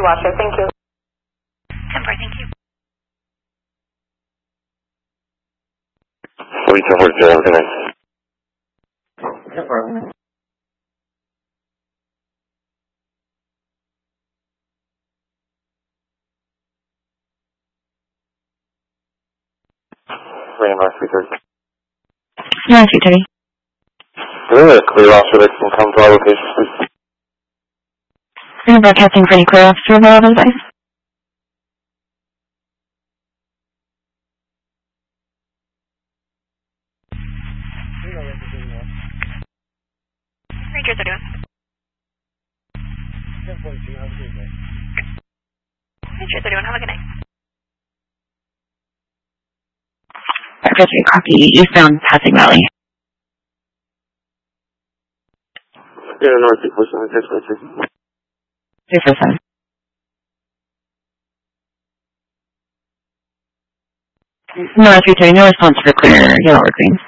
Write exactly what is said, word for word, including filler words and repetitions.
Watcher. Thank you. ten four, thank you. Three ten four zero, good night. ten four. Rain North three thirty. North three thirty. Can we get a clear officer that can come to our location, please? You're broadcasting for any clear officer available device? Ranger thirty-one. Ranger thirty-one, have a good night. Secretary, copy. Eastbound Passing Valley. Yeah, North three four seven, six four six. three four seven. North three thirty, no response for clear yellow or green.